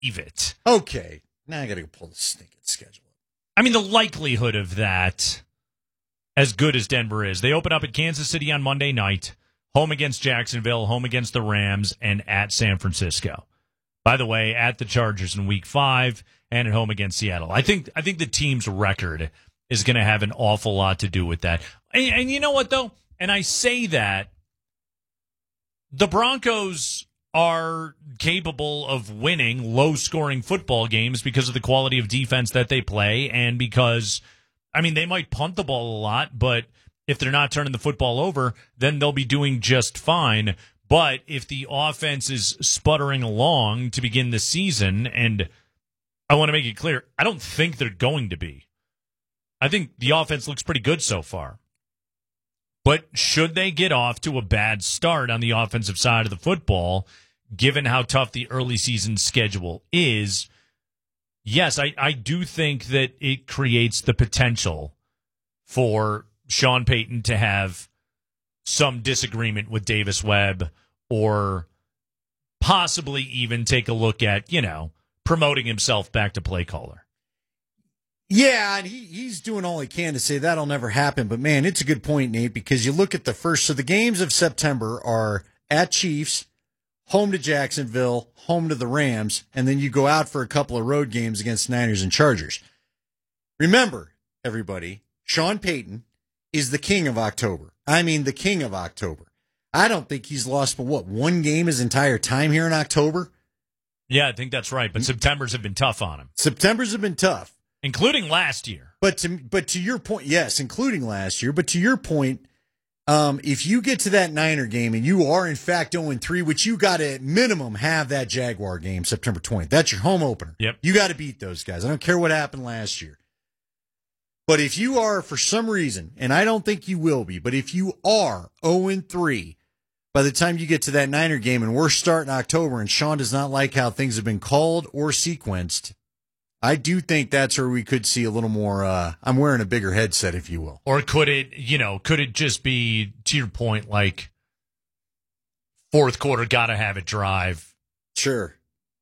it. Okay. Now I got to go pull the stinking schedule. I mean, the likelihood of that, as good as Denver is, they open up at Kansas City on Monday night, home against Jacksonville, home against the Rams, and at San Francisco. By the way, at the Chargers in Week 5 and at home against Seattle. I think the team's record is going to have an awful lot to do with that. And you know what, though? And I say that the Broncos are capable of winning low-scoring football games because of the quality of defense that they play and because, I mean, they might punt the ball a lot, but if they're not turning the football over, then they'll be doing just fine. But if the offense is sputtering along to begin the season, and I want to make it clear, I don't think they're going to be. I think the offense looks pretty good so far. But should they get off to a bad start on the offensive side of the football, given how tough the early season schedule is, yes, I do think that it creates the potential for Sean Payton to have some disagreement with Davis Webb or possibly even take a look at, promoting himself back to play caller. Yeah, and he's doing all he can to say that'll never happen. But, man, it's a good point, Nate, because you look at the first. So the games of September are at Chiefs, home to Jacksonville, home to the Rams, and then you go out for a couple of road games against Niners and Chargers. Remember, everybody, Sean Payton is the king of October. I mean, the king of October. I don't think he's lost but one game his entire time here in October? Yeah, I think that's right. But September's have been tough on him. September's have been tough. Including last year. But to your point, yes, including last year. But to your point, if you get to that Niner game and you are, in fact, 0-3, which you got to, at minimum, have that Jaguar game September 20th. That's your home opener. Yep. You got to beat those guys. I don't care what happened last year. But if you are, for some reason, and I don't think you will be, but if you are 0-3 by the time you get to that Niner game and we're starting October and Sean does not like how things have been called or sequenced, I do think that's where we could see a little more, I'm wearing a bigger headset, if you will. Or could it just be, to your point, like fourth quarter, got to have it drive? Sure.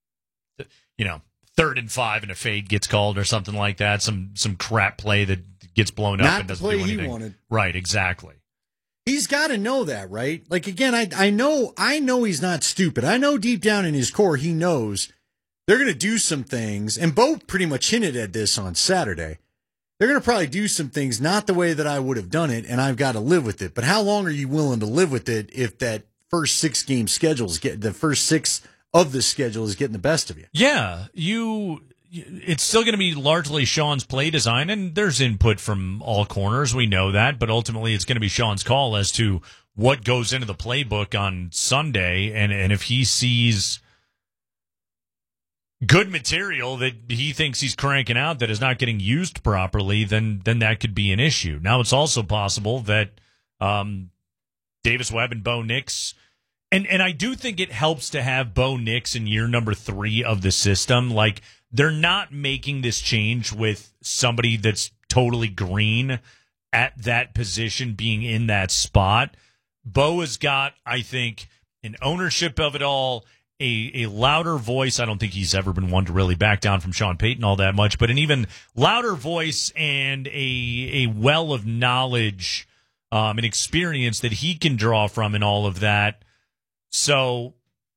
3rd and 5 and a fade gets called or something like that. Some crap play that gets blown up and doesn't do anything. He wanted. Right, exactly. He's got to know that, right? Like, again, I know he's not stupid. I know deep down in his core he knows they're going to do some things, and Bo pretty much hinted at this on Saturday. They're going to probably do some things not the way that I would have done it, and I've got to live with it. But how long are you willing to live with it if that first 6 game schedules the first 6 of the schedule is getting the best of you? Yeah, it's still going to be largely Sean's play design, and there's input from all corners. We know that, but ultimately it's going to be Sean's call as to what goes into the playbook on Sunday, and if he sees good material that he thinks he's cranking out that is not getting used properly, then that could be an issue. Now, it's also possible that Davis Webb and Bo Nix, and I do think it helps to have Bo Nix in year number 3 of the system. Like, they're not making this change with somebody that's totally green at that position being in that spot. Bo has got, I think, an ownership of it all, a louder voice. I don't think he's ever been one to really back down from Sean Payton all that much, but an even louder voice and a well of knowledge and experience that he can draw from in all of that. So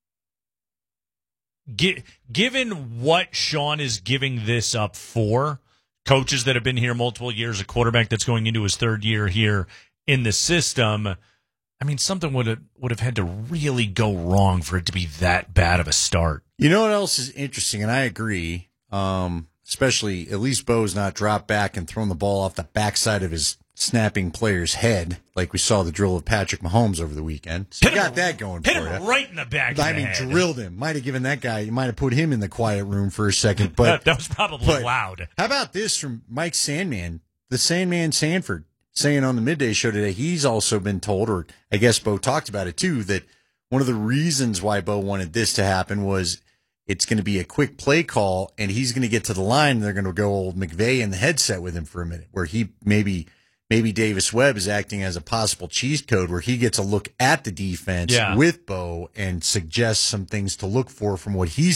given what Sean is giving this up for, coaches that have been here multiple years, a quarterback that's going into his 3rd year here in the system, I mean, something would have had to really go wrong for it to be that bad of a start. You know what else is interesting, and I agree, especially at least Bo's not dropped back and thrown the ball off the backside of his snapping player's head like we saw the drill of Patrick Mahomes over the weekend. So you got that going for you. Hit him right in the back of the head. Drilled him. Might have given that guy, you might have put him in the quiet room for a second. But that was probably loud. How about this from Mike Sandman, the Sandman Sanford, saying on the Midday Show today, he's also been told, or I guess Bo talked about it too, that one of the reasons why Bo wanted this to happen was it's going to be a quick play call, and he's going to get to the line, and they're going to go old McVay in the headset with him for a minute, where he maybe Davis Webb is acting as a possible cheat code, where he gets a look at the defense with Bo and suggests some things to look for from what he's seeing.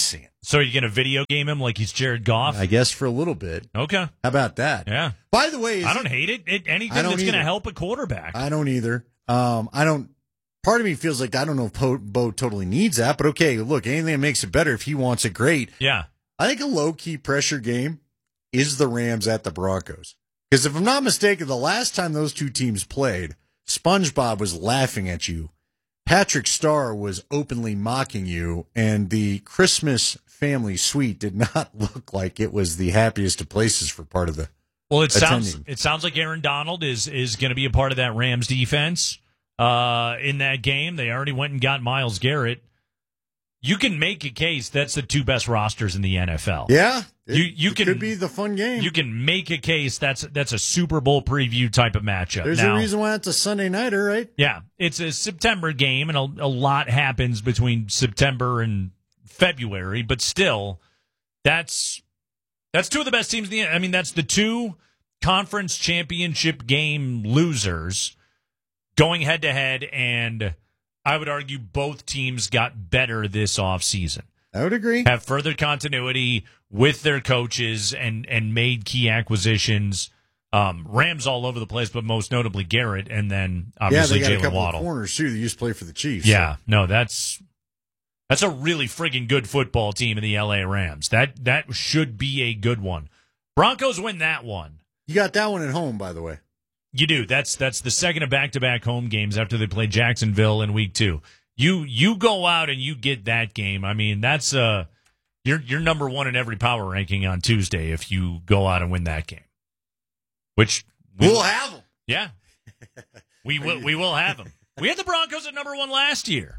So you're going to video game him like he's Jared Goff? I guess for a little bit. Okay. How about that? Yeah. By the way, I don't hate it. Anything that's going to help a quarterback. I don't either. I don't. Part of me feels like I don't know if Bo totally needs that, but okay, look, anything that makes it better, if he wants it, great. Yeah. I think a low-key pressure game is the Rams at the Broncos. Because if I'm not mistaken, the last time those two teams played, SpongeBob was laughing at you. Patrick Starr was openly mocking you, and the Christmas family suite did not look like it was the happiest of places for part of the Well, it attending. sounds like Aaron Donald is going to be a part of that Rams defense in that game. They already went and got Myles Garrett. You can make a case that's the two best rosters in the NFL. Yeah, it could be the fun game. You can make a case that's a Super Bowl preview type of matchup. There's a reason why it's a Sunday nighter, right? Yeah, it's a September game, and a lot happens between September and February, but still, that's two of the best teams in the. I mean, that's the two conference championship game losers going head to head, and I would argue both teams got better this offseason. I would agree. Have further continuity with their coaches and made key acquisitions. Rams all over the place, but most notably Garrett, and then obviously Jalen Waddle. Yeah, they got a couple Waddle. of corners too that used to play for the Chiefs. Yeah, so. No, that's a really friggin' good football team in the LA Rams. That should be a good one. Broncos win that one. You got that one at home, by the way. You do. That's the second of back-to-back home games after they play Jacksonville in week 2. You go out and you get that game. I mean, that's you're number one in every power ranking on Tuesday if you go out and win that game. Which we'll have them. Yeah, we will have them. We had the Broncos at number 1 last year.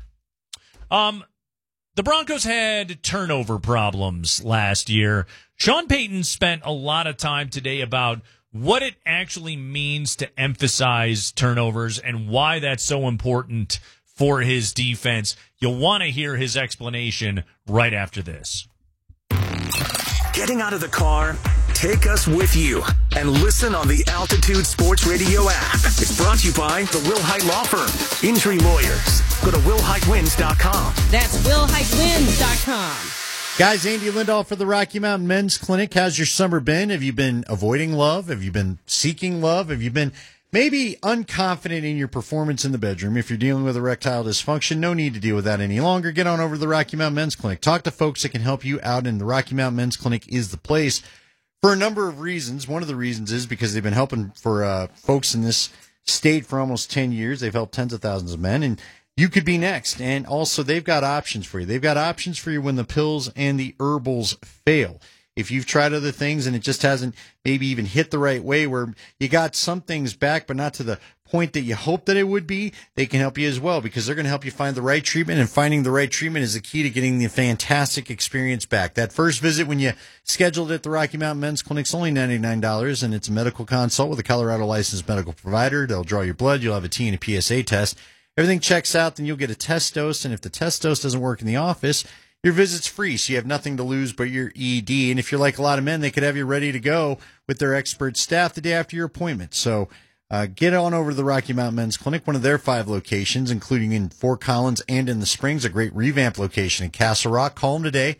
The Broncos had turnover problems last year. Sean Payton spent a lot of time today about what it actually means to emphasize turnovers and why that's so important for his defense. You'll want to hear his explanation right after this. Getting out of the car, take us with you and listen on the Altitude Sports Radio app. It's brought to you by the Will Hite Law Firm. Injury lawyers. Go to willhitewins.com. That's willhitewins.com. Guys, Andy Lindahl for the Rocky Mountain Men's Clinic. How's your summer been? Have you been avoiding love? Have you been seeking love? Have you been maybe unconfident in your performance in the bedroom? If you're dealing with erectile dysfunction, no need to deal with that any longer. Get on over to the Rocky Mountain Men's Clinic. Talk to folks that can help you out, and the Rocky Mountain Men's Clinic is the place for a number of reasons. One of the reasons is because they've been helping for folks in this state for almost 10 years. They've helped tens of thousands of men, and you could be next. And also, they've got options for you. They've got options for you when the pills and the herbals fail. If you've tried other things and it just hasn't maybe even hit the right way, where you got some things back but not to the point that you hope that it would be, they can help you as well, because they're going to help you find the right treatment, and finding the right treatment is the key to getting the fantastic experience back. That first visit when you scheduled it at the Rocky Mountain Men's Clinic is only $99, and it's a medical consult with a Colorado licensed medical provider. They'll draw your blood. You'll have a T and a PSA test. Everything checks out, then you'll get a test dose, and if the test dose doesn't work in the office, your visit's free, so you have nothing to lose but your ED. And if you're like a lot of men, they could have you ready to go with their expert staff the day after your appointment. So get on over to the Rocky Mountain Men's Clinic, one of their 5 locations, including in Fort Collins and in the Springs, a great revamp location in Castle Rock. Call them today,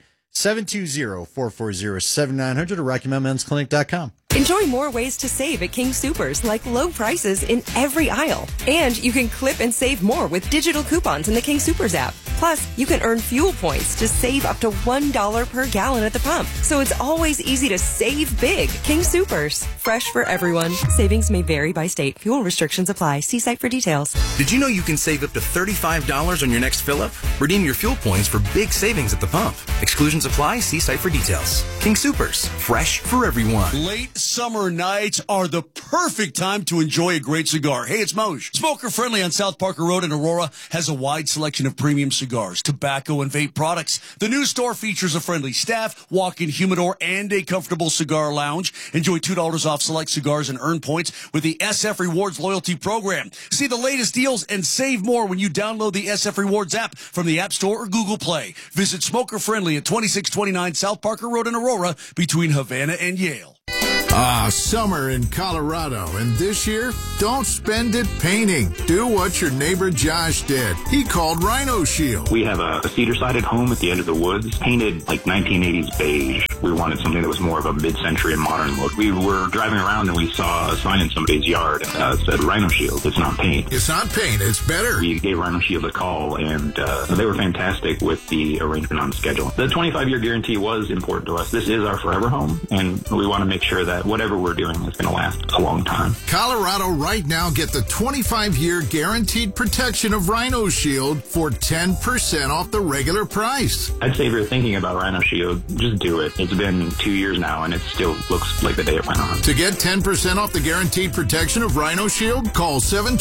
720-440-7900 or RockyMountainMen'sClinic.com. Enjoy more ways to save at King Soopers, like low prices in every aisle. And you can clip and save more with digital coupons in the King Soopers app. Plus, you can earn fuel points to save up to $1 per gallon at the pump. So it's always easy to save big. King Soopers, fresh for everyone. Savings may vary by state. Fuel restrictions apply. See site for details. Did you know you can save up to $35 on your next fill-up? Redeem your fuel points for big savings at the pump. Exclusions apply. See site for details. King Soopers, fresh for everyone. Late summer nights are the perfect time to enjoy a great cigar. Hey, it's Moj. Smoker Friendly on South Parker Road in Aurora has a wide selection of premium cigars, tobacco, and vape products. The new store features a friendly staff, walk-in humidor, and a comfortable cigar lounge. Enjoy $2 off select cigars and earn points with the SF Rewards loyalty program. See the latest deals and save more when you download the SF Rewards app from the App Store or Google Play. Visit Smoker Friendly at 2629 South Parker Road in Aurora between Havana and Yale. Summer in Colorado, and this year, don't spend it painting. Do what your neighbor Josh did. He called Rhino Shield. We have a cedar-sided home at the end of the woods, painted like 1980s beige. We wanted something that was more of a mid-century and modern look. We were driving around and we saw a sign in somebody's yard that said Rhino Shield. It's not paint. It's not paint, it's better. We gave Rhino Shield a call, and they were fantastic with the arrangement on the schedule. The 25-year guarantee was important to us. This is our forever home, and we want to make sure that whatever we're doing is going to last a long time. Colorado right now, get the 25-year guaranteed protection of Rhino Shield for 10% off the regular price. I'd say if you're thinking about Rhino Shield, just do it. It's been 2 years now, and it still looks like the day it went on. To get 10% off the guaranteed protection of Rhino Shield, call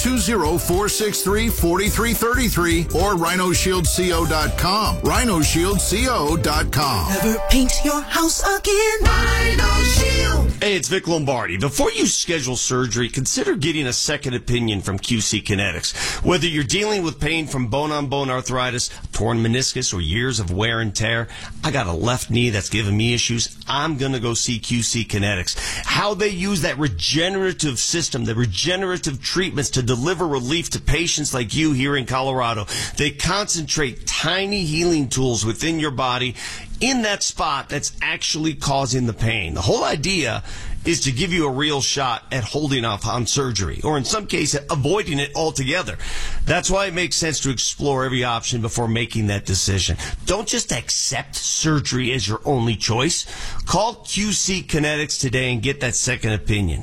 720-463-4333 or rhinoshieldco.com. rhinoshieldco.com. Never paint your house again. Rhino Shield. Hey, it's Vic Lombardi. Before you schedule surgery, consider getting a second opinion from QC Kinetics. Whether you're dealing with pain from bone-on-bone arthritis, torn meniscus, or years of wear and tear, I got a left knee that's giving me issues. I'm going to go see QC Kinetics. How they use that regenerative system, the regenerative treatments to deliver relief to patients like you here in Colorado. They concentrate tiny healing tools within your body in that spot that's actually causing the pain. The whole idea is to give you a real shot at holding off on surgery, or in some cases, avoiding it altogether. That's why it makes sense to explore every option before making that decision. Don't just accept surgery as your only choice. Call QC Kinetics today and get that second opinion.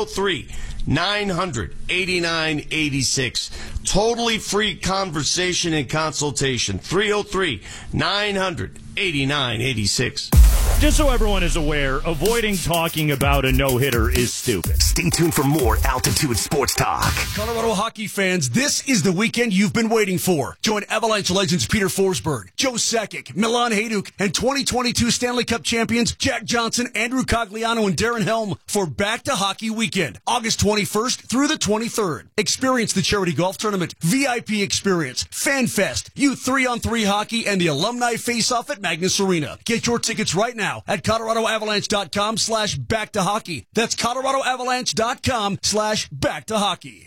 303-900-8986. Totally free conversation and consultation. 303-900-8986. Just so everyone is aware, avoiding talking about a no-hitter is stupid. Stay tuned for more Altitude Sports Talk. Colorado hockey fans, this is the weekend you've been waiting for. Join Avalanche legends Peter Forsberg, Joe Sakic, Milan Hajduk, and 2022 Stanley Cup champions Jack Johnson, Andrew Cogliano, and Darren Helm for Back to Hockey Weekend, August 21st through the 23rd. Experience the charity golf tournament, VIP experience, Fan Fest, youth 3-on-3 hockey, and the alumni face-off at Magnus Arena. Get your tickets right now at coloradoavalanche.com/back-to-hockey. That's coloradoavalanche.com/back-to-hockey.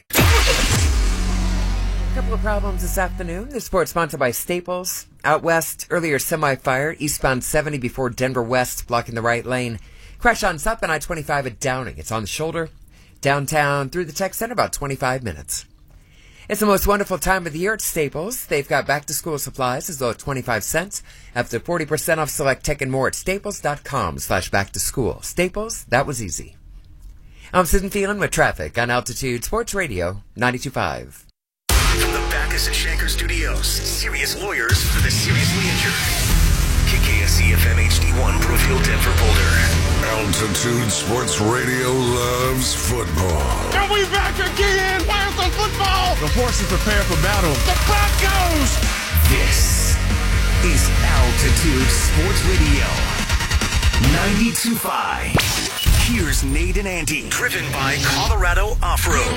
A couple of problems this afternoon. The sports sponsored by Staples. Out west, earlier semi-fire, eastbound 70 before Denver West, blocking the right lane. Crash on southbound I-25 at Downing. It's on the shoulder. Downtown through the tech center, about 25 minutes. It's the most wonderful time of the year at Staples. They've got back-to-school supplies as low as 25 cents. Up to 40% off select tech and more at staples.com/back-to-school. Staples, that was easy. I'm Susan Phelan with traffic on Altitude Sports Radio 92.5. From the Backus and Shanker Studios, serious lawyers for the seriously injured. KKSC FM HD1, Brookfield, Denver, Boulder. Altitude Sports Radio loves football. Are we back again? Where's the football? The horses prepare for battle. The Broncos! This is Altitude Sports Radio 92.5. Here's Nate and Andy, driven by Colorado Off-Road.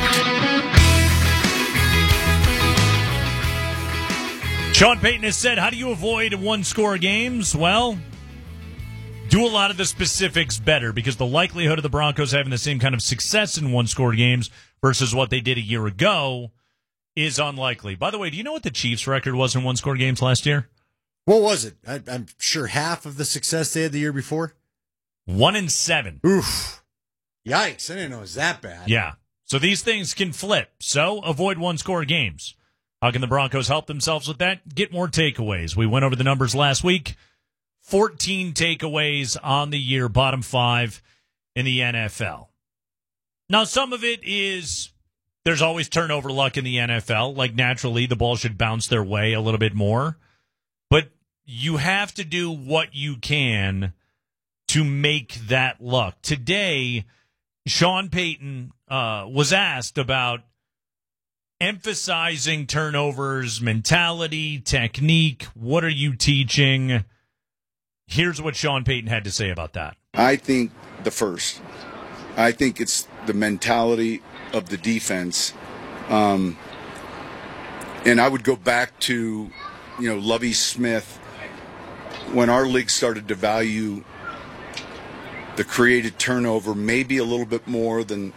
Sean Payton has said, how do you avoid one-score games? Well, do a lot of the specifics better, because the likelihood of the Broncos having the same kind of success in one-score games versus what they did a year ago is unlikely. By the way, do you know what the Chiefs' record was in one-score games last year? What was it? I'm sure half of the success they had the year before. 1-7. Oof. Yikes. I didn't know it was that bad. Yeah. So these things can flip. So avoid one-score games. How can the Broncos help themselves with that? Get more takeaways. We went over the numbers last week. 14 takeaways on the year, bottom 5 in the NFL. Now, some of it is there's always turnover luck in the NFL. Like, naturally, the ball should bounce their way a little bit more. But you have to do what you can to make that luck. Today, Sean Payton was asked about emphasizing turnovers, mentality, technique. What are you teaching? Here's what Sean Payton had to say about that. I think the first. I think it's the mentality of the defense. And I would go back to, Lovie Smith, when our league started to value the created turnover, maybe a little bit more than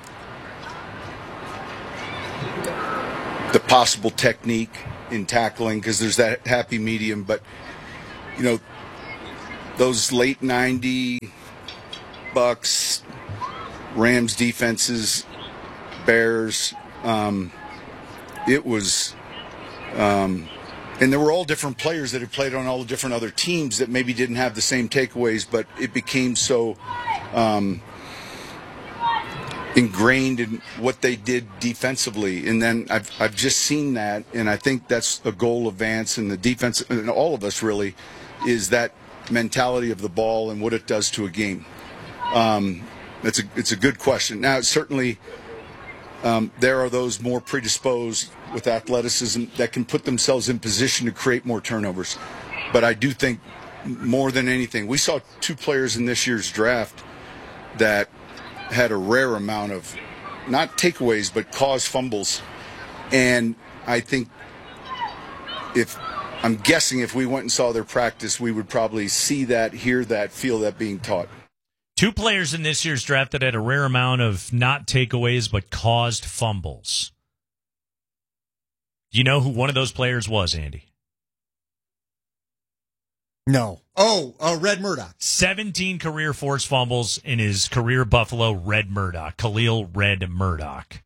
the possible technique in tackling, because there's that happy medium. But, you know, those late 90 Bucks, Rams defenses, Bears, it was, and there were all different players that had played on all the different other teams that maybe didn't have the same takeaways, but it became so ingrained in what they did defensively. And then I've just seen that, and I think that's a goal of Vance and the defense, and all of us really, is that mentality of the ball and what it does to a game. It's a good question. Now, certainly there are those more predisposed with athleticism that can put themselves in position to create more turnovers. But I do think more than anything, we saw two players in this year's draft that had a rare amount of, not takeaways, but caused fumbles. And I think I'm guessing if we went and saw their practice, we would probably see that, hear that, feel that being taught. Two players in this year's draft that had a rare amount of not takeaways but caused fumbles. Do you know who one of those players was, Andy? No. Red Murdoch. 17 career forced fumbles in his career Buffalo, Red Murdoch. Khalil Red Murdoch.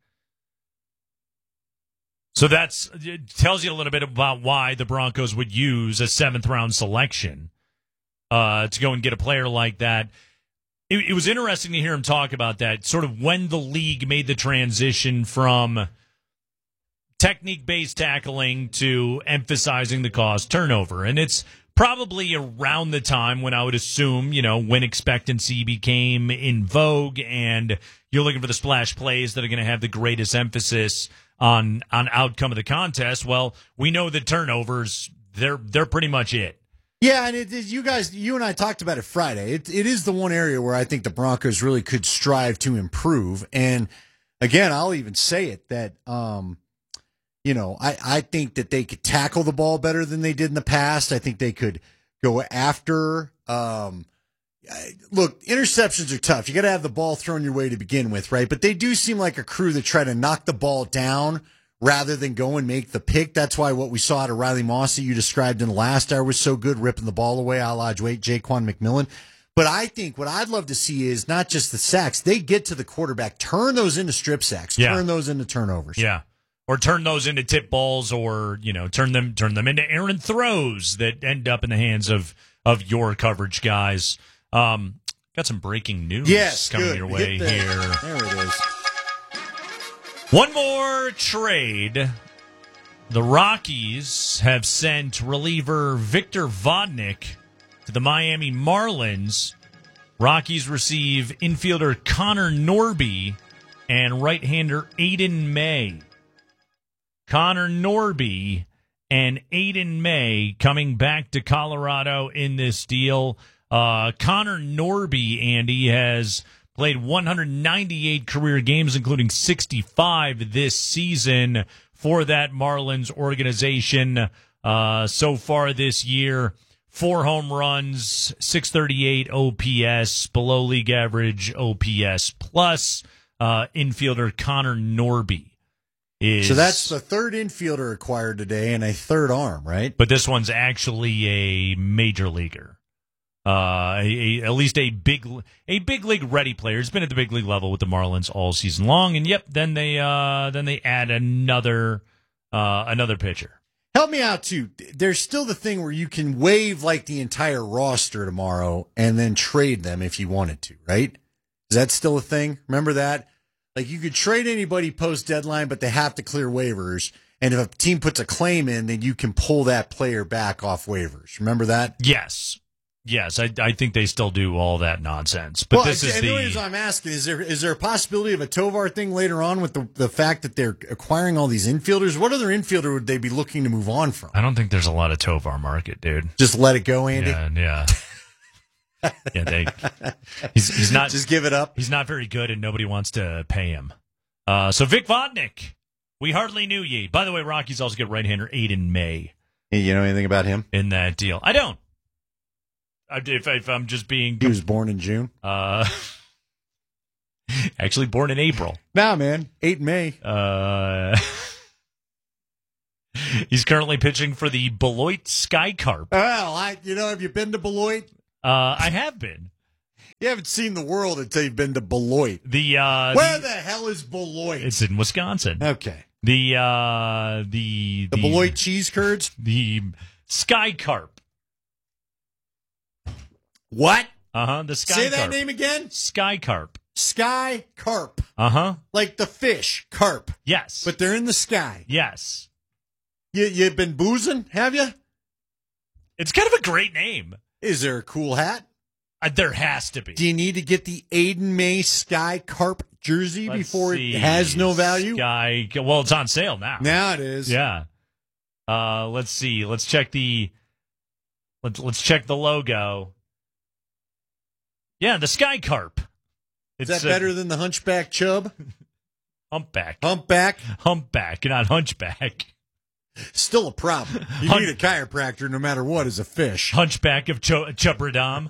So it tells you a little bit about why the Broncos would use a 7th-round selection to go and get a player like that. It was interesting to hear him talk about that, sort of when the league made the transition from technique-based tackling to emphasizing the cause turnover. And it's probably around the time when I would assume, when expectancy became in vogue and you're looking for the splash plays that are going to have the greatest emphasis on outcome of the contest. Well, we know that turnovers, they're pretty much it. Yeah, and you and I talked about it Friday. It is the one area where I think the Broncos really could strive to improve. And again, I'll even say it that, I think that they could tackle the ball better than they did in the past. I think they could go after. Look, interceptions are tough. You got to have the ball thrown your way to begin with, right? But they do seem like a crew that try to knock the ball down rather than go and make the pick. That's why what we saw out of Riley Moss that you described in the last hour was so good, ripping the ball away, a la Jaquan McMillan. But I think what I'd love to see is not just the sacks. They get to the quarterback, turn those into strip sacks, turn those into turnovers. Yeah. Or turn those into tip balls, or turn them into errant throws that end up in the hands of your coverage guys. Got some breaking news coming your way here. There it is. One more trade. The Rockies have sent reliever Victor Vodnik to the Miami Marlins. Rockies receive infielder Connor Norby and right-hander Aiden May. Connor Norby and Aiden May coming back to Colorado in this deal. Connor Norby, Andy, has played 198 career games, including 65 this season for that Marlins organization. So far this year, 4 home runs, 638 OPS, below league average OPS plus. Infielder Connor Norby. So that's the third infielder acquired today and a third arm, right? But this one's actually a major leaguer. At least a big league ready player. He's been at the big league level with the Marlins all season long, and then they add another pitcher. Help me out too. There's still the thing where you can waive like the entire roster tomorrow and then trade them if you wanted to, right? Is that still a thing? Remember that? Like you could trade anybody post deadline, but they have to clear waivers. And if a team puts a claim in, then you can pull that player back off waivers. Remember that? Yes, I think they still do all that nonsense. But this is the reason I'm asking is there a possibility of a Tovar thing later on with the fact that they're acquiring all these infielders? What other infielder would they be looking to move on from? I don't think there's a lot of Tovar market, dude. Just let it go, Andy. Yeah. He's not just give it up. He's not very good, and nobody wants to pay him. So Vic Vodnik, we hardly knew ye. By the way, Rockies also get right-hander Aiden May. You know anything about him in that deal? I don't. if I'm just being. He was born in June. Actually, born in April. Nah, man, 8 May. He's currently pitching for the Beloit Sky Carp. Well, have you been to Beloit? I have been. You haven't seen the world until you've been to Beloit. Where the hell is Beloit? It's in Wisconsin. Okay. The Beloit cheese curds? The Sky Carp. What? The Sky Say Carp. that name again? Sky Carp. Sky carp. Like the fish, carp. Yes. But they're in the sky. Yes. You've been boozing, have you? It's kind of a great name. Is there a cool hat? There has to be. Do you need to get the Aiden May Sky Carp jersey before it has no value? Well, it's on sale now. Now it is. Yeah. Let's see. Let's check the logo. Yeah, the Sky Carp. Is that better than the Hunchback Chub? Humpback, not hunchback. Still a problem. You need a chiropractor no matter what as a fish. Hunchback of Chubradam.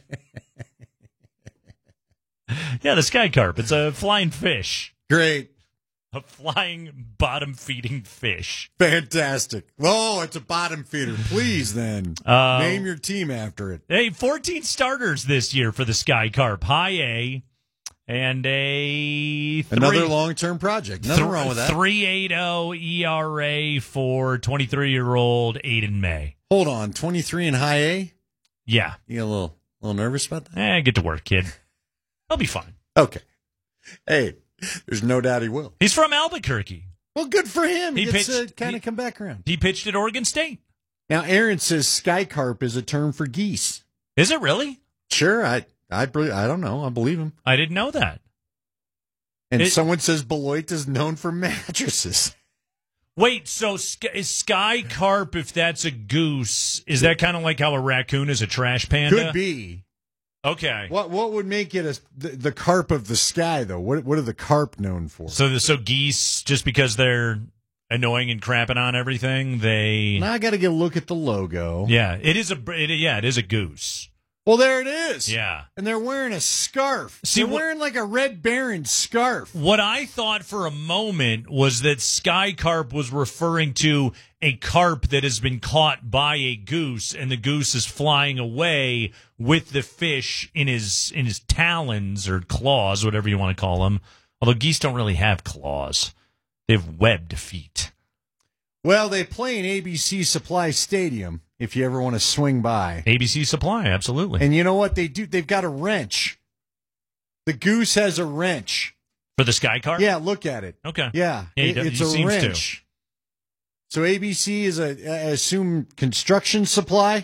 Yeah, the Sky Carp. It's a flying fish. Great. A flying bottom-feeding fish. Fantastic. Oh, it's a bottom feeder. Please, then. Name your team after it. Hey, 14 starters this year for the Sky Carp. High A. And another long-term project. Nothing wrong with that. 3.80 ERA for 23-year-old Aiden May. Hold on, 23 in high A? Yeah. You get a little nervous about that? Get to work, kid. I'll be fine. Okay. Hey, there's no doubt he will. He's from Albuquerque. Well, good for him. He gets to kind of come back around. He pitched at Oregon State. Now, Aaron says Sky Carp is a term for geese. Is it really? Sure, I don't know. I believe him. I didn't know that. And someone says Beloit is known for mattresses. Wait, so is Sky Carp, if that's a goose, is that kind of like how a raccoon is a trash panda? Could be. Okay. What would make it the carp of the sky, though? What are the carp known for? So geese, just because they're annoying and crapping on everything, Now I got to get a look at the logo. Yeah, it is a goose. Well, there it is. Yeah. And they're wearing a scarf. See, they're wearing like a Red Baron scarf. What I thought for a moment was that Sky Carp was referring to a carp that has been caught by a goose, and the goose is flying away with the fish in his talons or claws, whatever you want to call them. Although geese don't really have claws. They have webbed feet. Well, they play in ABC Supply Stadium if you ever want to swing by. ABC Supply, absolutely. And you know what they do? They've got a wrench. The goose has a wrench. For the Sky Carp? Yeah, look at it. Okay. Yeah, it's a wrench. So ABC is I assume construction supply?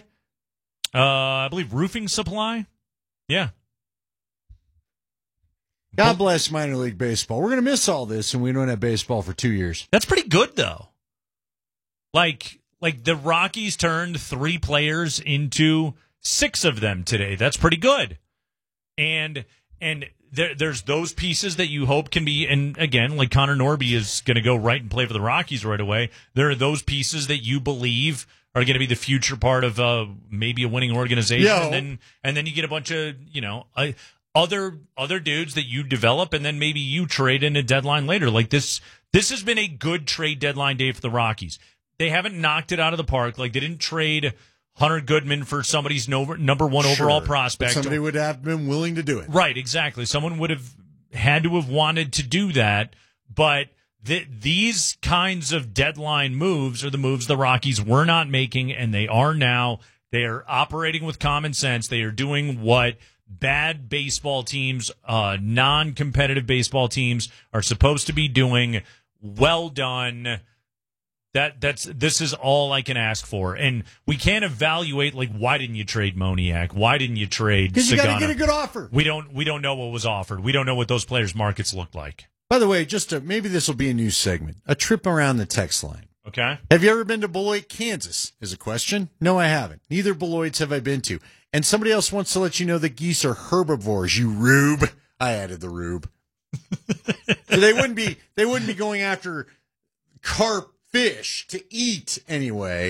I believe roofing supply. Yeah. God bless minor league baseball. We're going to miss all this, and we don't have baseball for 2 years. That's pretty good, though. Like the Rockies turned 3 players into 6 of them today. That's pretty good. And there's those pieces that you hope can be, and again, like Connor Norby is going to go right and play for the Rockies right away. There are those pieces that you believe are going to be the future part of maybe a winning organization, and then you get a bunch of other dudes that you develop, and then maybe you trade in a deadline later. Like this has been a good trade deadline day for the Rockies. They haven't knocked it out of the park. Like they didn't trade Hunter Goodman for somebody's number one overall prospect. But somebody would have been willing to do it. Right, exactly. Someone would have had to have wanted to do that. But these kinds of deadline moves are the moves the Rockies were not making, and they are now. They are operating with common sense. They are doing what bad baseball teams, non-competitive baseball teams are supposed to be doing. Well done. This is all I can ask for, and we can't evaluate like why didn't you trade Moniak? Why didn't you trade? Because you got Sagana? to get a good offer. We don't know what was offered. We don't know what those players' markets looked like. By the way, maybe this will be a new segment, a trip around the text line. Okay. Have you ever been to Beloit, Kansas? Is a question. No, I haven't. Neither Beloits have I been to. And somebody else wants to let you know that geese are herbivores. You rube. I added the rube. So they wouldn't be going after carp fish to eat anyway.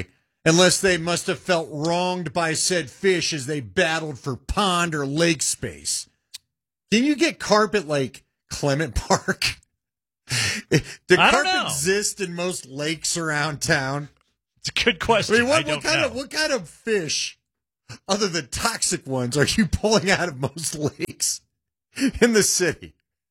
Unless they must have felt wronged by said fish as they battled for pond or lake space. Can you get carp at, like, Clement Park? Do carp exist in most lakes around town? It's a good question. I mean, what kind of fish, other than toxic ones, are you pulling out of most lakes in the city?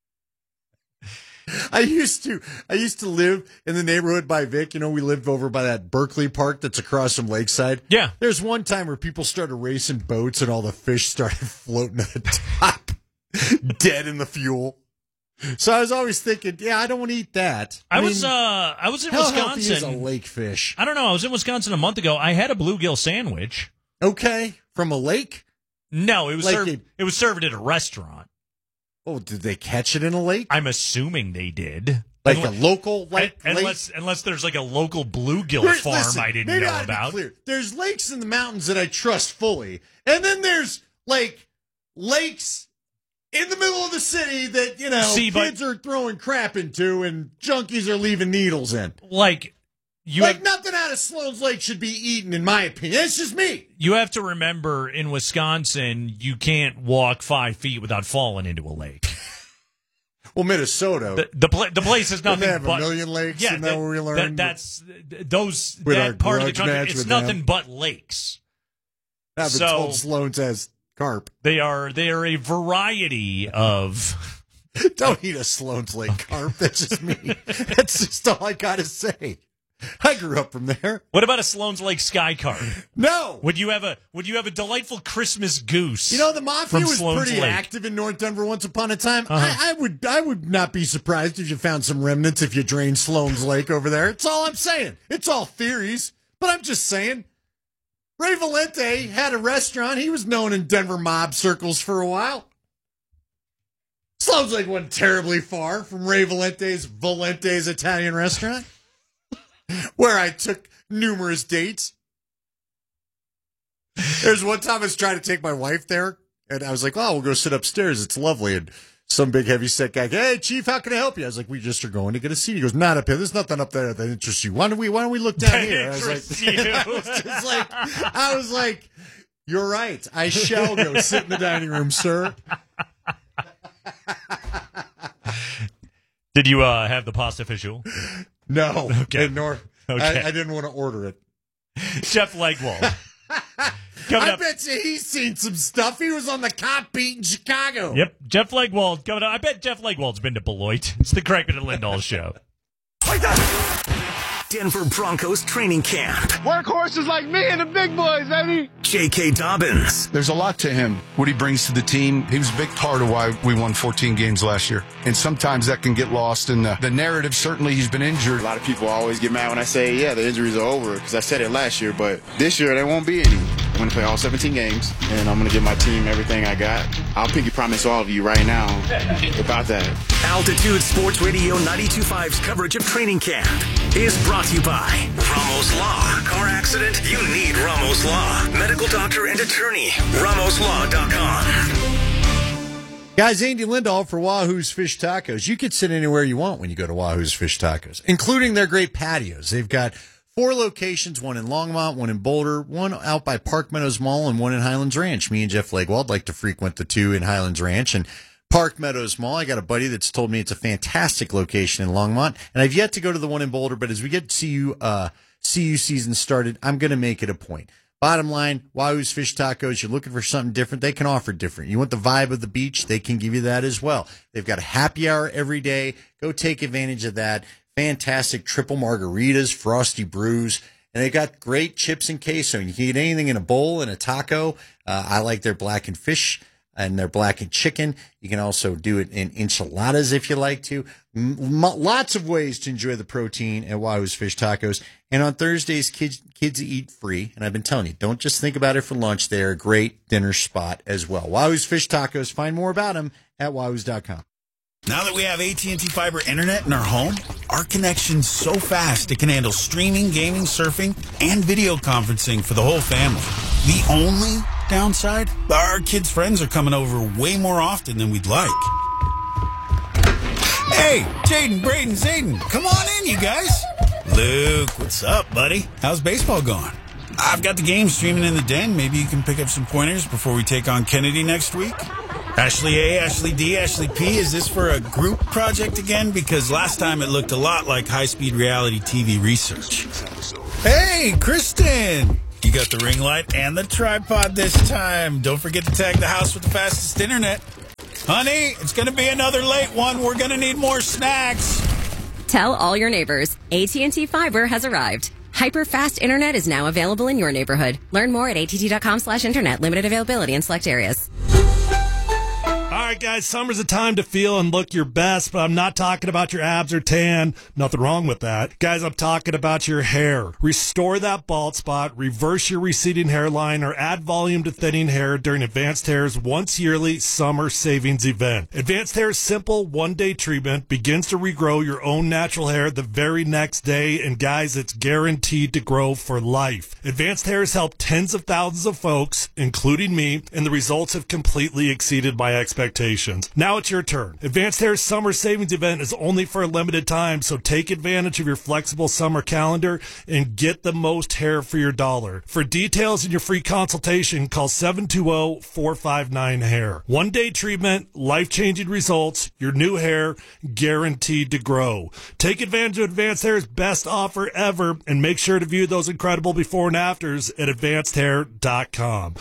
I used to live in the neighborhood by Vic. You know, we lived over by that Berkeley Park that's across from Lakeside. Yeah. There's one time where people started racing boats and all the fish started floating at the top, dead in the fuel. So I was always thinking, yeah, I don't want to eat that. I was in how Wisconsin. Healthy is a lake fish? I don't know. I was in Wisconsin a month ago. I had a bluegill sandwich. Okay, from a lake? No, it was it was served at a restaurant. Oh, did they catch it in a lake? I'm assuming they did. Like a local lake? Unless there's like a local bluegill farm listen, I didn't know about. Clear. There's lakes in the mountains that I trust fully. And then there's like lakes in the middle of the city that, you know, kids are throwing crap into and junkies are leaving needles in. Nothing out of Sloan's Lake should be eaten, in my opinion. It's just me. You have to remember, in Wisconsin, you can't walk 5 feet without falling into a lake. Well, Minnesota, the place is nothing. They have but a million lakes. Yeah, isn't that what we learned? That part of the country. It's nothing but lakes. I haven't told Sloan says carp. They are a variety of. Don't eat a Sloan's Lake carp. That's just me. That's just all I gotta say. I grew up from there. What about a Sloan's Lake sky carp? No. Would you have a delightful Christmas goose? You know, the mafia was Sloan's pretty Lake. active in North Denver once upon a time. I would not be surprised if you found some remnants if you drained Sloan's Lake over there. It's all I'm saying. It's all theories, but I'm just saying. Ray Valente had a restaurant. He was known in Denver mob circles for a while. Sloan's Lake wasn't terribly far from Ray Valente's Italian restaurant, where I took numerous dates. There's one time I was trying to take my wife there, and I was like, oh, we'll go sit upstairs. It's lovely. And some big heavy-set guy, hey, Chief, how can I help you? I was like, we just are going to get a seat. He goes, not up here. There's nothing up there that interests you. Why don't we look down here? I was like, you're right. I shall go sit in the dining room, sir. Did you have the pasta fagioli? No. Okay. I didn't want to order it. Jeff Legwold. I bet you he's seen some stuff. He was on the cop beat in Chicago. Yep. Jeff Legwold coming up. I bet Jeff Legwold's been to Beloit. It's the Craigman and Lindahl show. Denver Broncos training camp. Workhorses like me and the big boys, baby. J.K. Dobbins. There's a lot to him, what he brings to the team. He was a big part of why we won 14 games last year. And sometimes that can get lost in the narrative. Certainly, he's been injured. A lot of people always get mad when I say, yeah, the injuries are over, because I said it last year. But this year, there won't be any. I'm going to play all 17 games, and I'm going to give my team everything I got. I'll pinky promise all of you right now about that. Altitude Sports Radio 92.5's coverage of training camp is brought to you by Ramos Law. Car accident? You need Ramos Law. Medical doctor and attorney. RamosLaw.com. Guys, Andy Lindahl for Wahoo's Fish Tacos. You can sit anywhere you want when you go to Wahoo's Fish Tacos, including their great patios. They've got 4 locations, one in Longmont, one in Boulder, one out by Park Meadows Mall, and one in Highlands Ranch. Me and Jeff Legwold like to frequent the 2 in Highlands Ranch and Park Meadows Mall. I got a buddy that's told me it's a fantastic location in Longmont, and I've yet to go to the one in Boulder, but as we get CU season started, I'm going to make it a point. Bottom line, Wahoo's Fish Tacos, you're looking for something different, they can offer different. You want the vibe of the beach, they can give you that as well. They've got a happy hour every day. Go take advantage of that. Fantastic triple margaritas, frosty brews, and they got great chips and queso. You can eat anything in a bowl and a taco. I like their blackened fish and their blackened chicken. You can also do it in enchiladas if you like to. Lots of ways to enjoy the protein at Wahoo's Fish Tacos. And on Thursdays, kids eat free. And I've been telling you, don't just think about it for lunch. They're a great dinner spot as well. Wahoo's Fish Tacos. Find more about them at wahoos.com. Now that we have AT&T Fiber Internet in our home, our connection's so fast it can handle streaming, gaming, surfing, and video conferencing for the whole family. The only downside? Our kids' friends are coming over way more often than we'd like. Hey, Jaden, Braden, Zayden, come on in, you guys. Luke, what's up, buddy? How's baseball going? I've got the game streaming in the den. Maybe you can pick up some pointers before we take on Kennedy next week. Ashley A, Ashley D, Ashley P, is this for a group project again? Because last time it looked a lot like high-speed reality TV research. Hey, Kristen! You got the ring light and the tripod this time. Don't forget to tag the house with the fastest internet. Honey, it's going to be another late one. We're going to need more snacks. Tell all your neighbors, AT&T Fiber has arrived. Hyper-fast internet is now available in your neighborhood. Learn more at att.com/internet. Limited availability in select areas. All right, guys, summer's a time to feel and look your best, but I'm not talking about your abs or tan. Nothing wrong with that. Guys, I'm talking about your hair. Restore that bald spot, reverse your receding hairline, or add volume to thinning hair during Advanced Hair's once yearly summer savings event. Advanced Hair's simple one-day treatment begins to regrow your own natural hair the very next day, and guys, it's guaranteed to grow for life. Advanced Hair has helped tens of thousands of folks, including me, and the results have completely exceeded my expectations. Now it's your turn. Advanced Hair's summer savings event is only for a limited time, so take advantage of your flexible summer calendar and get the most hair for your dollar. For details and your free consultation, call 720-459-HAIR. One-day treatment, life-changing results, your new hair guaranteed to grow. Take advantage of Advanced Hair's best offer ever and make sure to view those incredible before and afters at advancedhair.com.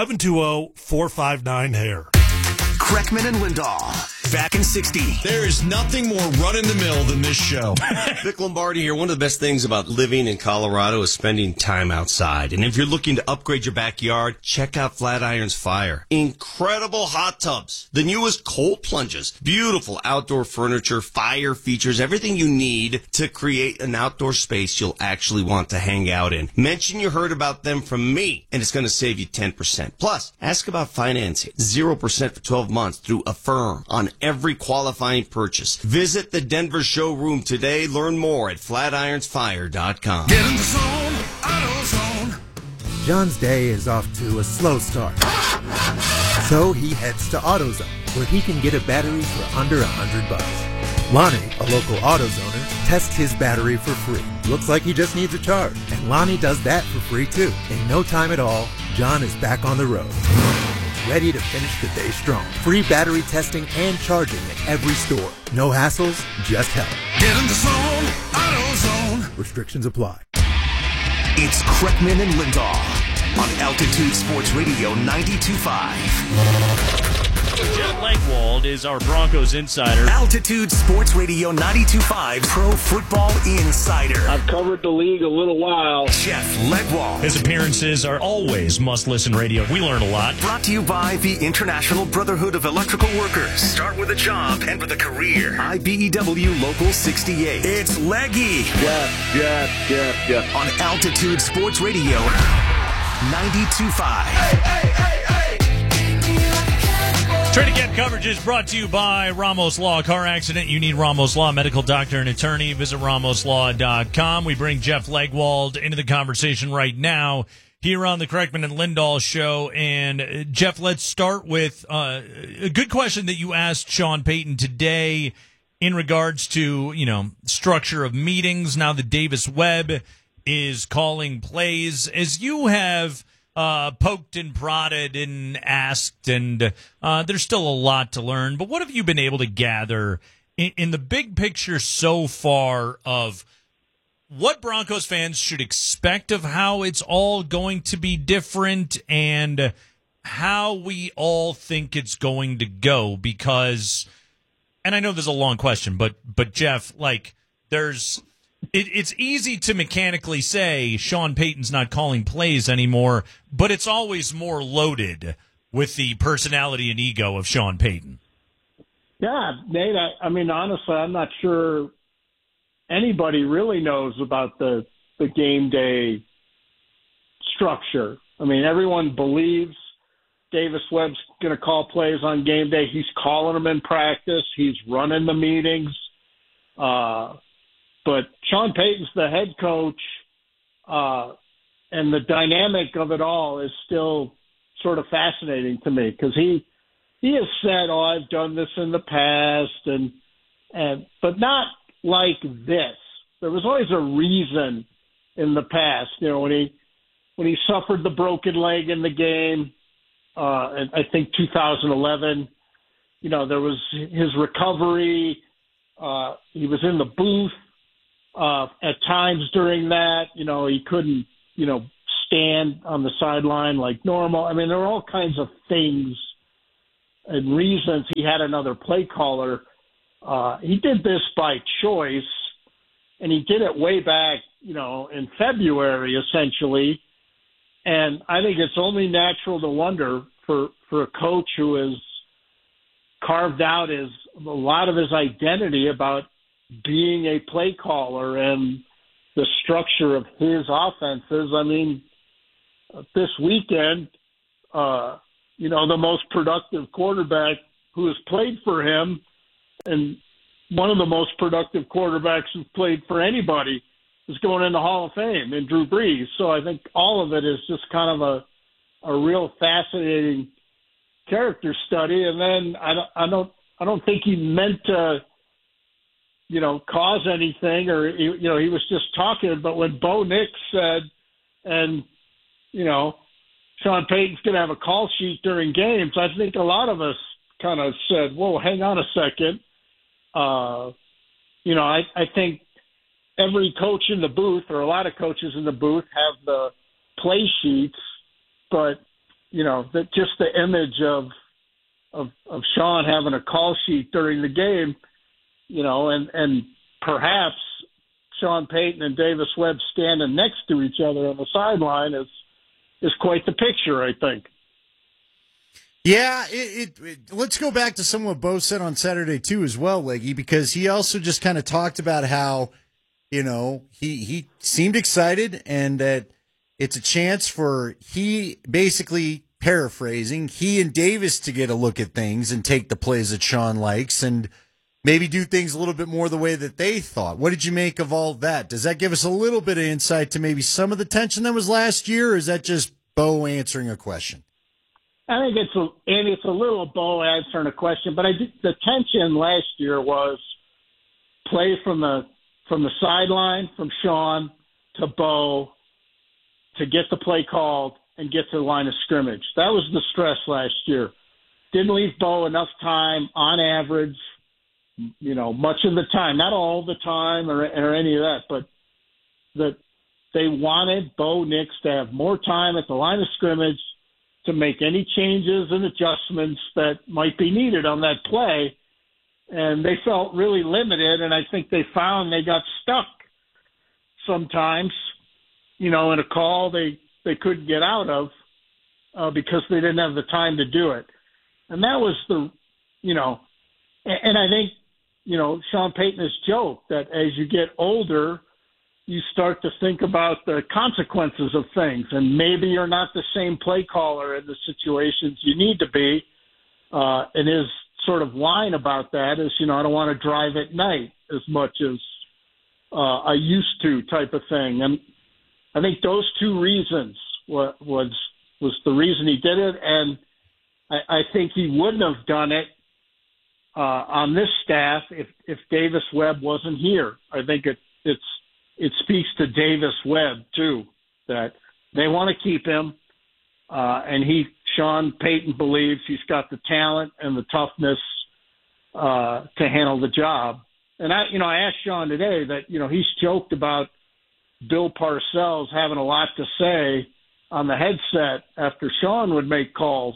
720-459-HAIR. Kreckman and Lindahl, back in 60. There is nothing more run-in-the-mill than this show. Vic Lombardi here. One of the best things about living in Colorado is spending time outside. And if you're looking to upgrade your backyard, check out Flatirons Fire. Incredible hot tubs. The newest cold plunges. Beautiful outdoor furniture, fire features, everything you need to create an outdoor space you'll actually want to hang out in. Mention you heard about them from me, and it's going to save you 10%. Plus, ask about financing. 0% for 12 months through Affirm on every qualifying purchase. Visit the Denver showroom today. Learn more at flatironsfire.com. Get in the zone, AutoZone. John's day is off to a slow start. So he heads to AutoZone, where he can get a battery for under $100. Lonnie, a local AutoZoner, tests his battery for free. Looks like he just needs a charge. And Lonnie does that for free too. In no time at all, John is back on the road, ready to finish the day strong. Free battery testing and charging at every store. No hassles, just help. Get in the zone, AutoZone. Restrictions apply. It's Kreckman and Lindahl on Altitude Sports Radio 92.5. Jeff Legwold is our Broncos insider. Altitude Sports Radio 92.5 Pro Football Insider. I've covered the league a little while. Jeff Legwold. His appearances are always must-listen radio. We learn a lot. Brought to you by the International Brotherhood of Electrical Workers. Start with a job, end with a career. IBEW Local 68. It's Leggy. Jeff. On Altitude Sports Radio 92.5. Training Camp coverage is brought to you by Ramos Law. Car accident, you need Ramos Law, medical doctor and attorney. Visit ramoslaw.com. We bring Jeff Legwold into the conversation right now here on the Kreckman and Lindahl show. And Jeff, let's start with a good question that you asked Sean Payton today in regards to, structure of meetings. Now that Davis Webb is calling plays, as you have poked and prodded and asked, and there's still a lot to learn. But what have you been able to gather in the big picture so far of what Broncos fans should expect of how it's all going to be different and how we all think it's going to go? Because, and I know there's a long question, but Jeff, it's easy to mechanically say Sean Payton's not calling plays anymore, but it's always more loaded with the personality and ego of Sean Payton. Yeah, Nate, I mean, honestly, I'm not sure anybody really knows about the game day structure. I mean, everyone believes Davis Webb's going to call plays on game day. He's calling them in practice. He's running the meetings. But Sean Payton's the head coach, and the dynamic of it all is still sort of fascinating to me because he has said, "Oh, I've done this in the past," and but not like this. There was always a reason in the past, when when he suffered the broken leg in the game, and I think 2011, there was his recovery. He was in the booth at times during that. He couldn't, stand on the sideline like normal. I mean, there were all kinds of things and reasons he had another play caller. He did this by choice, and he did it way back, in February, essentially. And I think it's only natural to wonder for a coach who has carved out a lot of his identity about being a play caller and the structure of his offenses. I mean, this weekend, the most productive quarterback who has played for him and one of the most productive quarterbacks who's played for anybody is going in the Hall of Fame in Drew Brees. So I think all of it is just kind of a real fascinating character study. And then I don't think he meant to, cause anything, or he was just talking. But when Bo Nix said, and Sean Payton's going to have a call sheet during games, I think a lot of us kind of said, "Whoa, hang on a second." I think every coach in the booth, or a lot of coaches in the booth, have the play sheets, but just the image of Sean having a call sheet during the game, and perhaps Sean Payton and Davis Webb standing next to each other on the sideline is quite the picture, I think. Yeah, let's go back to some of what Bo said on Saturday too, as well, Leggy, because he also just kind of talked about how, he seemed excited and that it's a chance for he and Davis to get a look at things and take the plays that Sean likes and maybe do things a little bit more the way that they thought. What did you make of all that? Does that give us a little bit of insight to maybe some of the tension that was last year, or is that just Bo answering a question? I think it's a little Bo answering a question, but I think the tension last year was play from the sideline, from Sean to Bo, to get the play called and get to the line of scrimmage. That was the stress last year. Didn't leave Bo enough time on average, much of the time, not all the time or any of that, but that they wanted Bo Nix to have more time at the line of scrimmage to make any changes and adjustments that might be needed on that play. And they felt really limited, and I think they found they got stuck sometimes, in a call they couldn't get out of because they didn't have the time to do it. And that was and I think, Sean Payton has joked that as you get older, you start to think about the consequences of things, and maybe you're not the same play caller in the situations you need to be. And his sort of line about that is, I don't want to drive at night as much as I used to, type of thing. And I think those two reasons was the reason he did it, and I think he wouldn't have done it on this staff if Davis Webb wasn't here. I think it speaks to Davis Webb too, that they want to keep him, and Sean Payton believes he's got the talent and the toughness to handle the job. And I asked Sean today that he's joked about Bill Parcells having a lot to say on the headset after Sean would make calls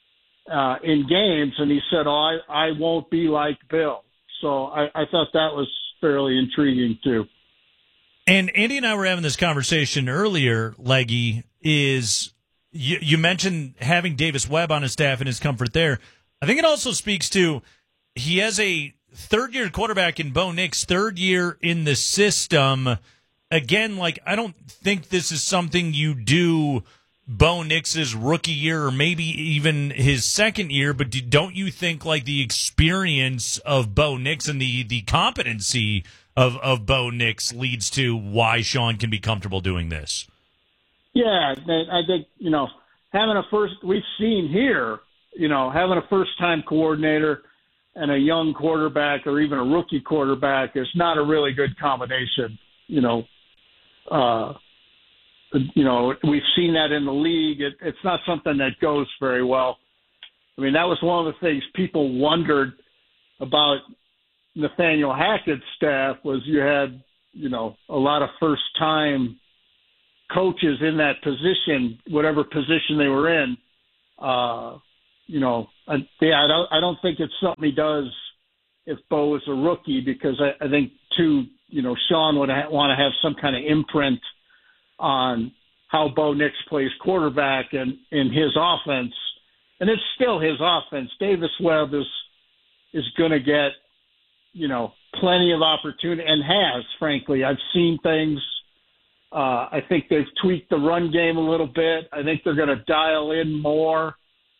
in games, and he said, "Oh, I won't be like Bill." So I thought that was fairly intriguing too. And Andy and I were having this conversation earlier, Leggy, is you mentioned having Davis Webb on his staff and his comfort there. I think it also speaks to he has a third-year quarterback in Bo Nix, third year in the system. Again, I don't think this is something you do Bo Nix's rookie year or maybe even his second year, but don't you think the experience of Bo Nix and the competency of Bo Nix leads to why Sean can be comfortable doing this? Yeah, I think, we've seen here, having a first-time coordinator and a young quarterback or even a rookie quarterback is not a really good combination, we've seen that in the league. It's not something that goes very well. I mean, that was one of the things people wondered about Nathaniel Hackett's staff was you had, a lot of first-time coaches in that position, whatever position they were in. I don't think it's something he does if Bo is a rookie because I think, too, Sean would want to have some kind of imprint on how Bo Nix plays quarterback and in his offense. And it's still his offense. Davis Webb is going to get, plenty of opportunity and has, frankly. I've seen things. I think they've tweaked the run game a little bit. I think they're going to dial in more,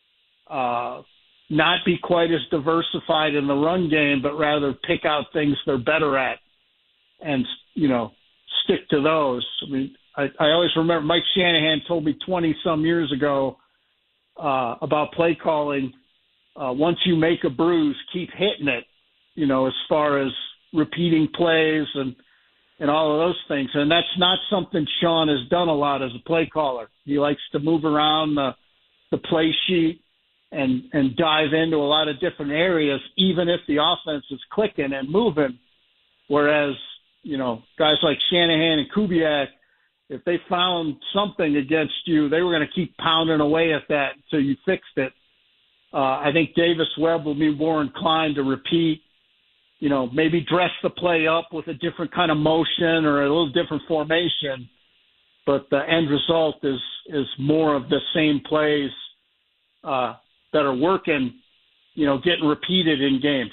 not be quite as diversified in the run game, but rather pick out things they're better at and, stick to those. I mean, I always remember Mike Shanahan told me 20-some years ago about play calling. Once you make a bruise, keep hitting it, as far as repeating plays and all of those things. And that's not something Sean has done a lot as a play caller. He likes to move around the play sheet and dive into a lot of different areas, even if the offense is clicking and moving. Whereas, guys like Shanahan and Kubiak, if they found something against you, they were going to keep pounding away at that until you fixed it. I think Davis Webb will be more inclined to repeat, maybe dress the play up with a different kind of motion or a little different formation. But the end result is more of the same plays that are working, getting repeated in games.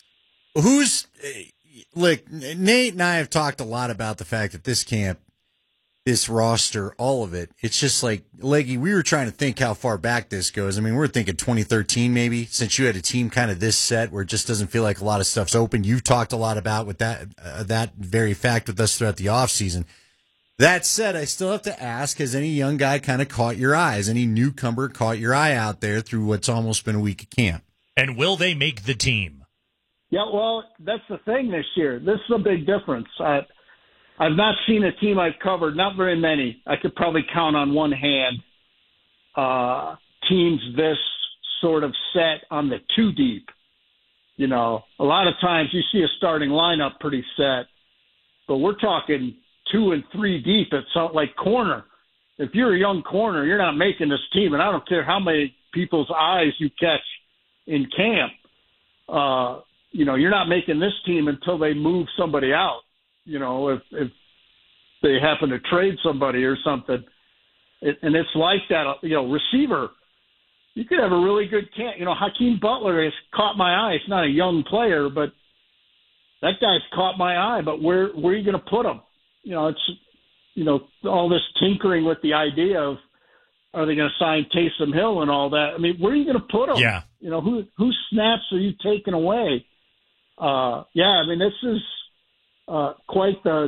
Nate and I have talked a lot about the fact that this camp, this roster, all of it, it's just like, Leggy, we were trying to think how far back this goes. I mean, we're thinking 2013 maybe, since you had a team kind of this set where it just doesn't feel like a lot of stuff's open. You've talked a lot about with that very fact with us throughout the offseason. That said, I still have to ask, has any young guy kind of caught your eye? Has any newcomer caught your eye out there through what's almost been a week of camp? And will they make the team? Yeah, well, that's the thing this year. This is a big difference. I've not seen a team I've covered, not very many. I could probably count on one hand teams this sort of set on the two deep. A lot of times you see a starting lineup pretty set, but we're talking 2 and 3 deep at something like corner. If you're a young corner, you're not making this team, and I don't care how many people's eyes you catch in camp. You're not making this team until they move somebody out. If they happen to trade somebody or something. And it's like that, receiver. You could have a really good camp. Hakeem Butler has caught my eye. He's not a young player, but that guy's caught my eye. But where are you going to put him? It's, all this tinkering with the idea of, are they going to sign Taysom Hill and all that? I mean, where are you going to put him? Yeah. Whose snaps are you taking away? This is quite the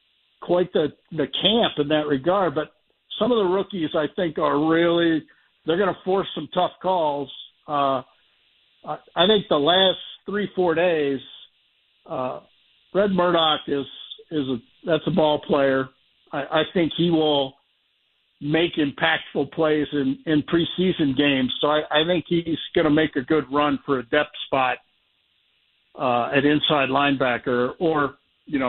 camp in that regard. But some of the rookies, I think, they're going to force some tough calls. I think the last 3-4 days, Red Murdoch that's a ball player. I think he will make impactful plays in preseason games. So I think he's going to make a good run for a depth spot at inside linebacker. Or,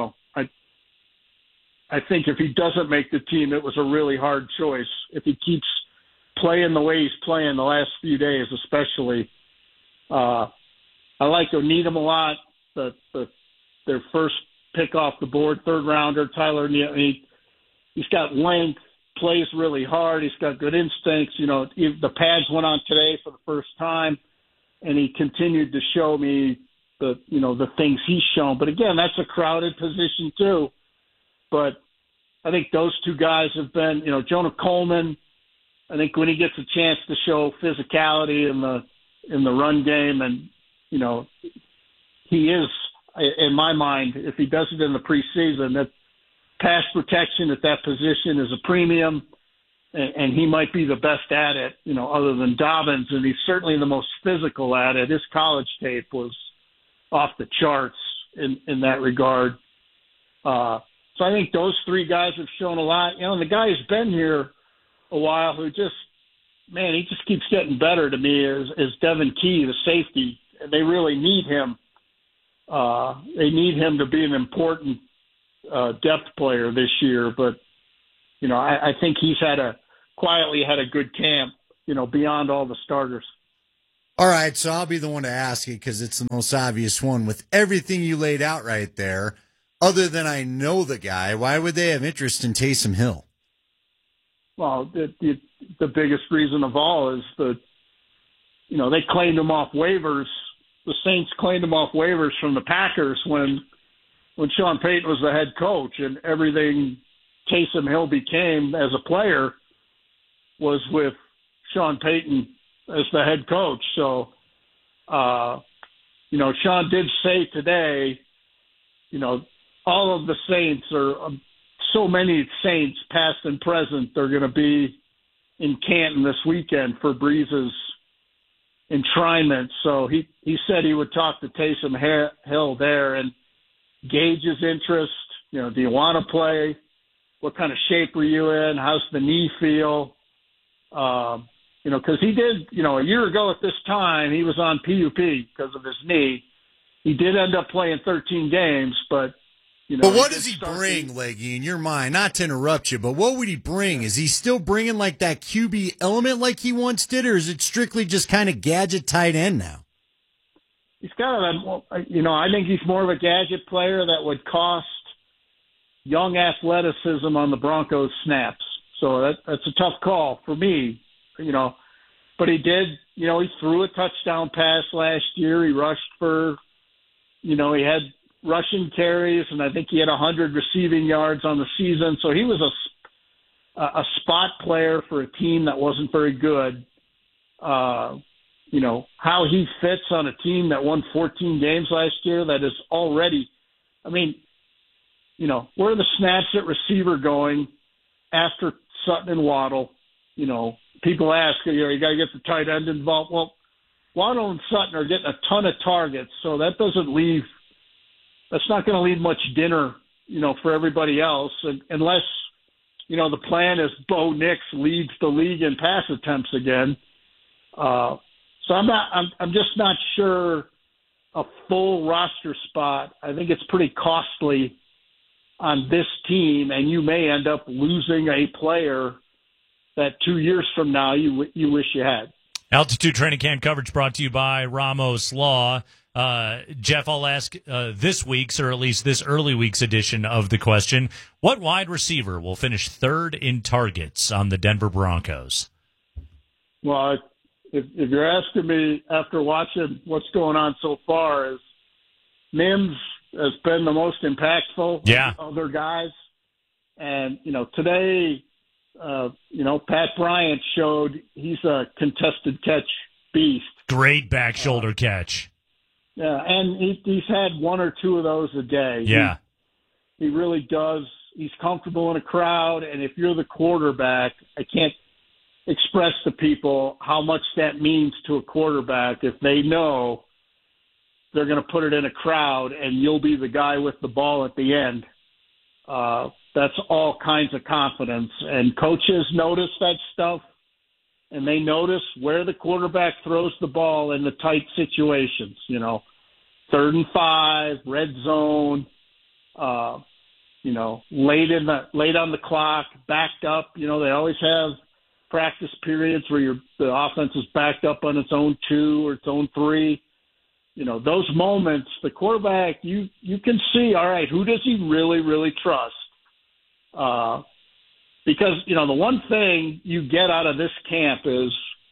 I think if he doesn't make the team, it was a really hard choice. If he keeps playing the way he's playing the last few days, especially, I like Needham a lot. Their first pick off the board, third rounder, Tyler Needham. He's got length, plays really hard. He's got good instincts. The pads went on today for the first time, and he continued to show me the things he's shown. But again, that's a crowded position too. But I think those two guys have been, Jonah Coleman. I think when he gets a chance to show physicality in the run game, and he is, in my mind, if he does it in the preseason, that pass protection at that position is a premium, and he might be the best at it, other than Dobbins, and he's certainly the most physical at it. His college tape was off the charts in that regard. So I think those three guys have shown a lot. You know, the guy who's been here a while who just, man, he just keeps getting better to me is Devin Key, the safety. They really need him. They need him to be an important depth player this year. But, you know, I think he's quietly had a good camp, you know, beyond all the starters. All right, so I'll be the one to ask you because it's the most obvious one. With everything you laid out right there, other than I know the guy, why would they have interest in Taysom Hill? Well, the biggest reason of all is they claimed him off waivers. The Saints claimed him off waivers from the Packers when Sean Payton was the head coach, and everything Taysom Hill became as a player was with Sean Payton as the head coach. So, Sean did say today, all of the Saints so many Saints, past and present, they're going to be in Canton this weekend for Breeze's enshrinement. So he said he would talk to Taysom Hill there and gauge his interest. Do you want to play? What kind of shape were you in? How's the knee feel? Because he did, a year ago at this time, he was on PUP because of his knee. He did end up playing 13 games, but but what does he bring, Leggy, in your mind? Not to interrupt you, but what would he bring? Is he still bringing like that QB element like he once did, or is it strictly just kind of gadget tight end now? He's I think he's more of a gadget player that would cost young athleticism on the Broncos snaps. So that's a tough call for me, But he did, he threw a touchdown pass last year. He rushed for, he had rushing carries, and I think he had 100 receiving yards on the season. So he was a spot player for a team that wasn't very good. How he fits on a team that won 14 games last year, that is already, where are the snaps at receiver going after Sutton and Waddle? People ask, you got to get the tight end involved. Well, Waddle and Sutton are getting a ton of targets, so that's not going to leave much dinner, for everybody else, unless, the plan is Bo Nix leads the league in pass attempts again. So I'm just not sure a full roster spot. I think it's pretty costly on this team, and you may end up losing a player that 2 years from now you wish you had. Altitude Training Camp coverage brought to you by Ramos Law. Jeff, I'll ask this week's, or at least this early week's edition of the question, what wide receiver will finish third in targets on the Denver Broncos? Well, if you're asking me after watching what's going on so far, is Mims has been the most impactful of the other guys. And, today, Pat Bryant showed he's a contested catch beast. Great back shoulder catch. Yeah, and he's had one or two of those a day. Yeah. He really does. He's comfortable in a crowd, and if you're the quarterback, I can't express to people how much that means to a quarterback if they know they're going to put it in a crowd and you'll be the guy with the ball at the end. That's all kinds of confidence. And coaches notice that stuff, and they notice where the quarterback throws the ball in the tight situations, 3rd and 5, red zone, late on the clock, backed up. They always have practice periods where the offense is backed up on its own 2 or its own 3. Those moments, the quarterback, you can see, all right, who does he really, really trust? Because, the one thing you get out of this camp is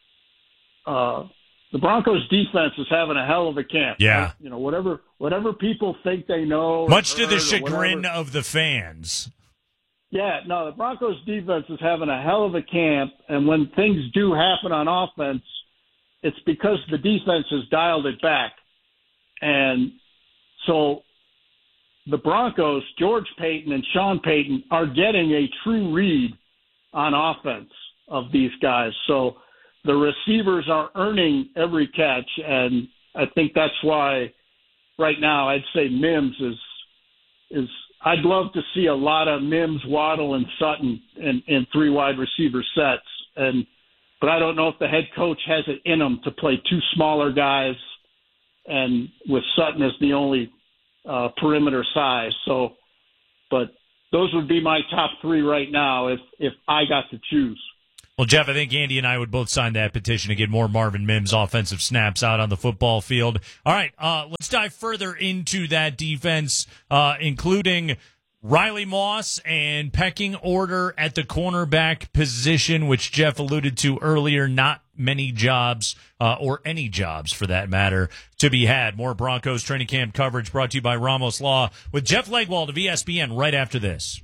the Broncos defense is having a hell of a camp. Yeah. Like, whatever people think they know. Much to the chagrin of the fans. Yeah, no, the Broncos defense is having a hell of a camp, and when things do happen on offense, it's because the defense has dialed it back. And so the Broncos, George Payton and Sean Payton, are getting a true read on offense of these guys. So the receivers are earning every catch, and I think that's why right now I'd say Mims is I'd love to see a lot of Mims, Waddle, and Sutton in 3 wide receiver sets. But I don't know if the head coach has it in him to play 2 smaller guys, and with Sutton as the only perimeter size. But those would be my top 3 right now if I got to choose. Well, Jeff, I think Andy and I would both sign that petition to get more Marvin Mims offensive snaps out on the football field. All right, let's dive further into that defense, including Riley Moss and pecking order at the cornerback position, which Jeff alluded to earlier. Not many jobs, or any jobs for that matter, to be had. More Broncos training camp coverage brought to you by Ramos Law with Jeff Legwold of ESPN right after this.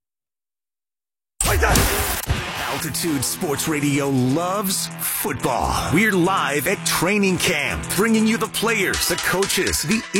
Altitude Sports Radio loves football. We're live at training camp, bringing you the players, the coaches, the